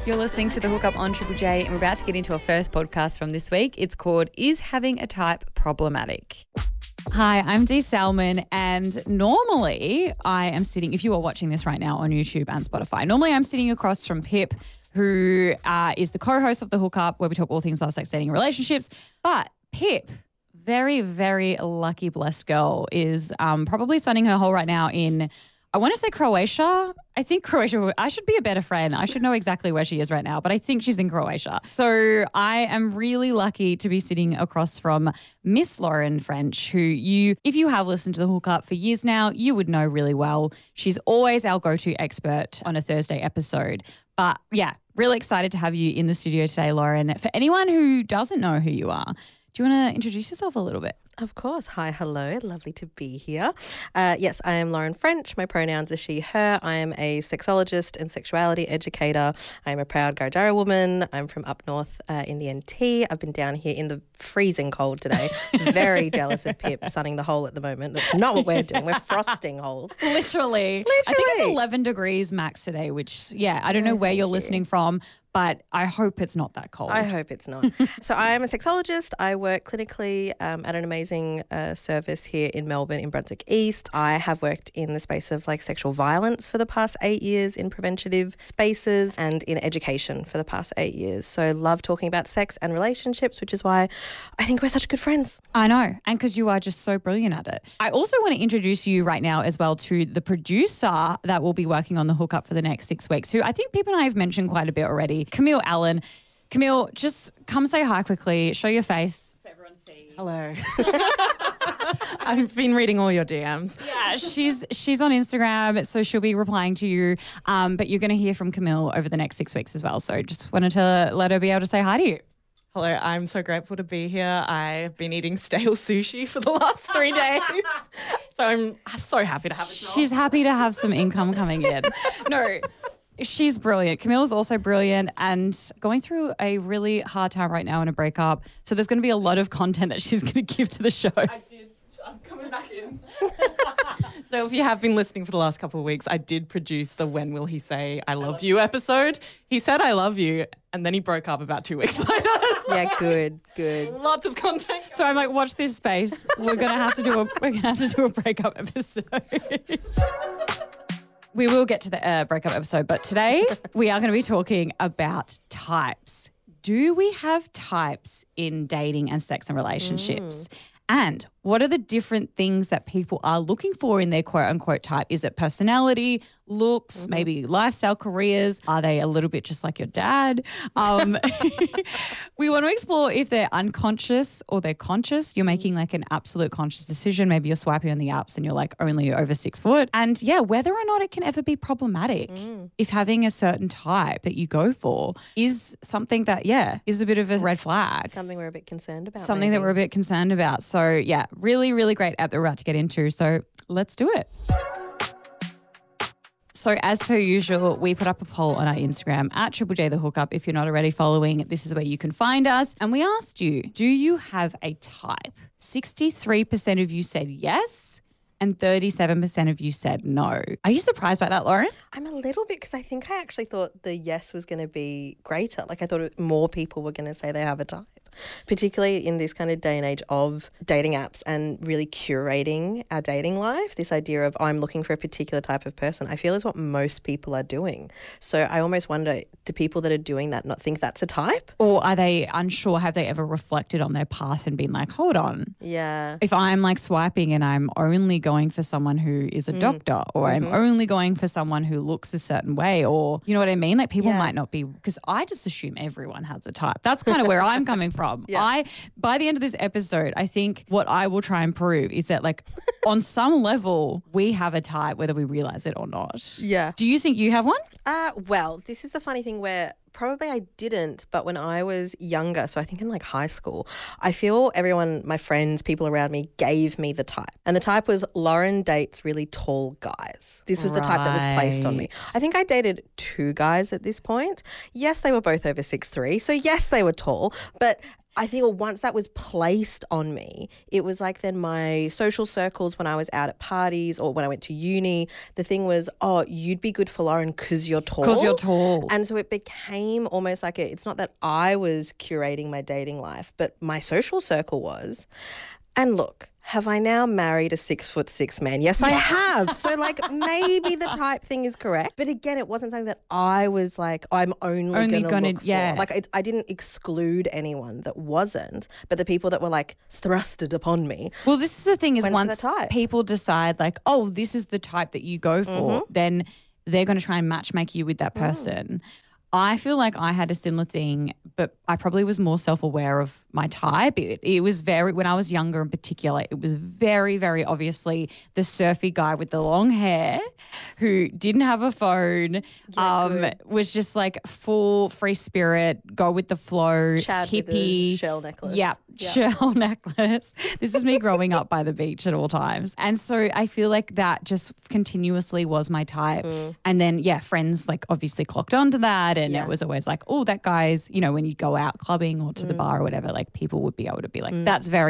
You're listening to The Hookup on Triple J, and we're about to get into our first podcast from this week. It's called Is Having a Type Problematic? Hi, I'm Dee Salmon, and normally I am sitting, if you are watching this right now on YouTube and Spotify, normally I'm sitting across from Pip, who is the co-host of The Hookup, where we talk all things love, sex, dating, relationships. But Pip, very, very lucky blessed girl, is probably sunning her hole right now in, I want to say Croatia. I think Croatia, I should be a better friend. I should know exactly where she is right now, but I think she's in Croatia. So I am really lucky to be sitting across from Miss Lauren French, who if you have listened to The Hookup for years now, you would know really well. She's always our go-to expert on a Thursday episode. But yeah, really excited to have you in the studio today, Lauren. For anyone who doesn't know who you are, do you want to introduce yourself a little bit? Of course. Hi, hello. Lovely to be here. Yes, I am Lauren French. My pronouns are she, her. I am a sexologist and sexuality educator. I am a proud Gurjara woman. I'm from up north in the NT. I've been down here in the freezing cold today. Very jealous of Pip sunning the hole at the moment. That's not what we're doing. We're frosting holes. Literally. I think it's 11 degrees max today, which, I don't know where you're listening from, but I hope it's not that cold. I hope it's not. So I am a sexologist. I work clinically at an amazing service here in Melbourne in Brunswick East. I have worked in the space of like sexual violence for the past 8 years in preventative spaces and in education for the past 8 years. So love talking about sex and relationships, which is why I think we're such good friends. I know, and because you are just so brilliant at it. I also want to introduce you right now as well to the producer that will be working on The Hookup for the next 6 weeks, who I think Pip and I have mentioned quite a bit already. Camille Allen. Camille, just come say hi quickly. Show your face. Let everyone see. Hello. I've been reading all your DMs. Yeah, she's on Instagram, so she'll be replying to you. But you're going to hear from Camille over the next 6 weeks as well. So just wanted to let her be able to say hi to you. Hello, I'm so grateful to be here. I've been eating stale sushi for the last 3 days. So I'm so happy to have it. She's happy to have some income coming in. No. She's brilliant. Camille's also brilliant and going through a really hard time right now in a breakup. So there's going to be a lot of content that she's going to give to the show. I did. I'm coming back in. So if you have been listening for the last couple of weeks, I did produce the When Will He Say I Love You episode. He said I love you and then he broke up about 2 weeks later. Yeah, good. Lots of content. So I'm like, watch this space. We're going to have to do a breakup episode. We will get to the breakup episode, but today we are going to be talking about types. Do we have types in dating and sex and relationships? And what are the different things that people are looking for in their quote-unquote type? Is it personality, looks, maybe lifestyle, careers? Are they a little bit just like your dad? We want to explore if they're unconscious or they're conscious. You're making like an absolute conscious decision. Maybe you're swiping on the apps and you're like only over 6 foot. And whether or not it can ever be problematic if having a certain type that you go for is something that, is a bit of a red flag. Something we're a bit concerned about. Something that we're a bit concerned about. So, really, really great app that we're about to get into. So let's do it. So as per usual, we put up a poll on our Instagram at Triple J The Hookup. If you're not already following, this is where you can find us. And we asked you, do you have a type? 63% of you said yes and 37% of you said no. Are you surprised by that, Lauren? I'm a little bit, because I think I actually thought the yes was going to be greater. Like I thought more people were going to say they have a type. Particularly in this kind of day and age of dating apps and really curating our dating life, this idea of I'm looking for a particular type of person, I feel is what most people are doing. So I almost wonder, do people that are doing that not think that's a type? Or are they unsure? Have they ever reflected on their past and been like, hold on. Yeah. If I'm like swiping and I'm only going for someone who is a doctor or I'm only going for someone who looks a certain way, or you know what I mean? Like people might not be, because I just assume everyone has a type. That's kind of where I'm coming from. Yeah. By the end of this episode, I think what I will try and prove is that like on some level we have a type whether we realize it or not. Yeah. Do you think you have one? Well, this is the funny thing where probably I didn't, but when I was younger, so I think in like high school, I feel everyone, my friends, people around me gave me the type. And the type was Lauren dates really tall guys. This was the type that was placed on me. I think I dated 2 guys at this point. Yes, they were both over 6'3", so yes, they were tall, but I think once that was placed on me, it was like then my social circles when I was out at parties or when I went to uni, the thing was, oh, you'd be good for Lauren because you're tall. Because you're tall. And so it became almost like it's not that I was curating my dating life, but my social circle was. And look, have I now married a 6'6" man? Yes, I have. So like maybe the type thing is correct. But again, it wasn't something that I was like, I'm only gonna look for. Like I didn't exclude anyone that wasn't, but the people that were like thrusted upon me. Well, this is the thing is When's once the type? people decide like, oh, this is the type that you go for, then they're going to try and matchmake you with that person. I feel like I had a similar thing, but I probably was more self-aware of my type. It was very, when I was younger in particular, it was very, very obviously the surfy guy with the long hair who didn't have a phone, was just like full free spirit, go with the flow, Chad hippie. with the shell necklace. Yeah, shell necklace. This is me growing up by the beach at all times. And so I feel like that just continuously was my type. And then, friends like obviously clocked onto that. And it was always like, oh, that guy's, when you go out clubbing or to the bar or whatever, like people would be able to be like, that's very